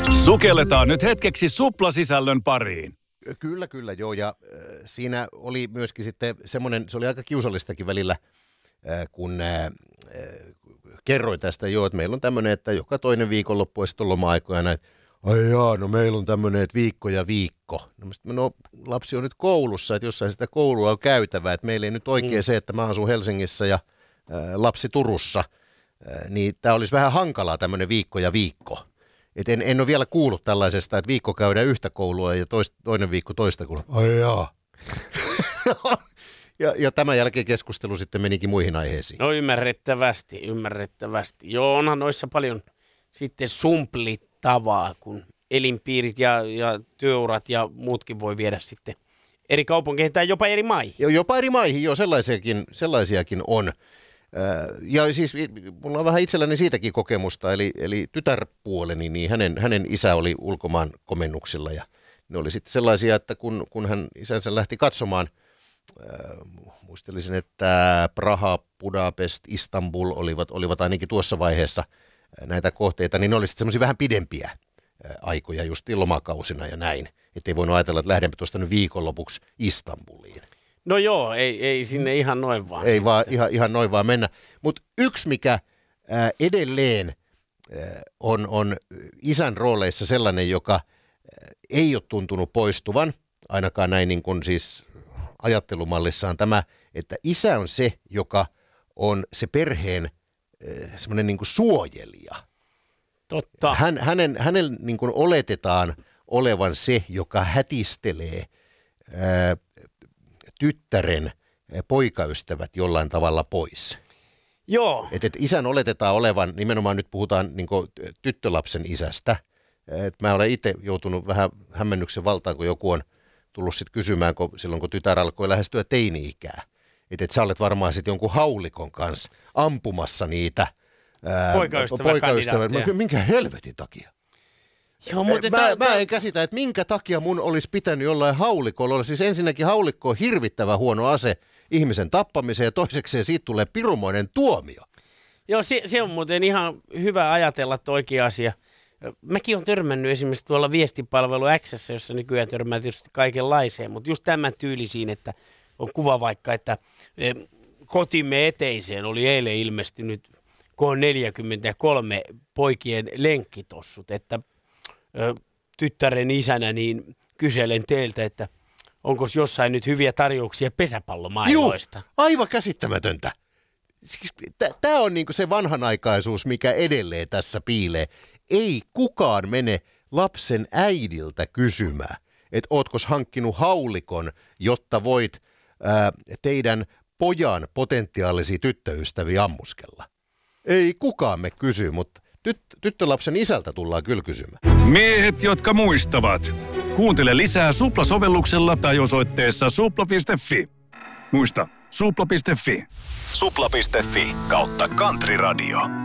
Sukelletaan nyt hetkeksi suplasisällön pariin. Kyllä, joo. Ja siinä oli myöskin sitten semmoinen, se oli aika kiusallistakin välillä, kun kerroin tästä jo, että meillä on tämmöinen, että joka toinen viikonloppu ja sitten on loma-aikoja näin. Ai jaa, no meillä on tämmöinen, että viikko ja viikko. No lapsi on nyt koulussa, että jossain sitä koulua on käytävä, että meillä ei nyt oikein se, että mä asun Helsingissä ja lapsi Turussa, niin tämä olisi vähän hankalaa tämmöinen viikko ja viikko. Et en ole vielä kuullut tällaisesta, että viikko käydään yhtä koulua ja toinen viikko toista koulua. Ai jaa. ja tämän jälkeen keskustelu sitten menikin muihin aiheisiin. No ymmärrettävästi. Joo, onhan noissa paljon sitten sumplittavaa, kun elinpiirit ja työurat ja muutkin voi viedä sitten eri kaupunkeihin tai jopa eri maihin. Jopa eri maihin, joo, sellaisiakin on. Ja siis mulla on vähän itselläni siitäkin kokemusta, eli tytärpuoleni, niin hänen isä oli ulkomaan komennuksilla ja ne oli sitten sellaisia, että kun hän isänsä lähti katsomaan, muistelisin, että Praha, Budapest, Istanbul olivat ainakin tuossa vaiheessa näitä kohteita, niin ne oli sitten semmoisia vähän pidempiä aikoja just lomakausina ja näin, ettei voinut ajatella, että lähdenpä tuosta nyt viikonlopuksi Istanbuliin. No joo, ei sinne ihan noin vaan. Ei vaan ihan noin vaan mennä. Mutta yksi, mikä edelleen on isän rooleissa sellainen, joka ei ole tuntunut poistuvan, ainakaan näin niin kuin siis ajattelumallissaan tämä, että isä on se, joka on se perheen semmoinen niin kuin suojelija. Totta. Hänen niin kuin oletetaan olevan se, joka hätistelee tyttären poikaystävät jollain tavalla pois. Joo. Et isän oletetaan olevan, nimenomaan nyt puhutaan niin kuin tyttölapsen isästä. Mä olen itse joutunut vähän hämmennyksen valtaan, kun joku on tullut sitten kysymään, silloin kun tytär alkoi lähestyä teini-ikää. Että sä olet varmaan sitten jonkun haulikon kanssa ampumassa niitä poikaystävän. Minkä helvetin takia? Joo, mutta mä en käsitä, että minkä takia mun olisi pitänyt jollain haulikolla olla. Siis ensinnäkin haulikko on hirvittävän huono ase ihmisen tappamiseen ja toisekseen siitä tulee pirumoinen tuomio. Joo, se on muuten ihan hyvä ajatella oikea asia. Mäkin olen törmännyt esimerkiksi tuolla viestipalvelu X:ssä, jossa nykyään törmää tietysti kaikenlaiseen, mutta just tämän tyylisiin, että on kuva vaikka, että kotimme eteiseen oli eilen ilmestynyt K43 poikien lenkkitossut, että tyttären isänä niin kyselen teiltä, että onko jossain nyt hyviä tarjouksia pesäpallomailoista? Juu, aivan käsittämätöntä. Siis, tämä on niinku se vanhanaikaisuus, mikä edelleen tässä piilee. Ei kukaan mene lapsen äidiltä kysymään, että ootkos hankkinut haulikon, jotta voit teidän pojan potentiaalisia tyttöystäviä ammuskella. Ei kukaan me kysy, mutta tyttölapsen isältä tullaan kyllä kysymään. Miehet, jotka muistavat. Kuuntele lisää Supla-sovelluksella tai osoitteessa supla.fi. Muista, supla.fi. Supla.fi/Country Radio.